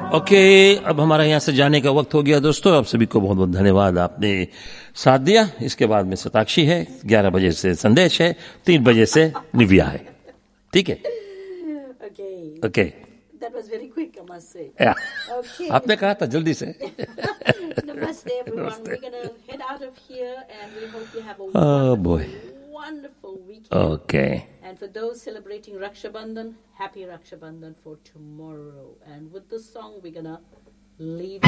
Okay, अब हमारा यहाँ से जाने का वक्त हो गया दोस्तों। आप सभी को बहुत बहुत धन्यवाद, आपने साथ दिया। इसके बाद में सताक्षी है, 11 बजे से संदेश है, 3 बजे से निव्या है। ठीक है? Okay. That was very quick, I must say. Yeah. Okay. आपने कहा था जल्दी से। Namaste, everyone. We're going to head out of here, and we hope you have a wonderful weekend. Okay. And for those celebrating Raksha Bandhan, happy Raksha Bandhan for tomorrow. And with this song, we're going to leave.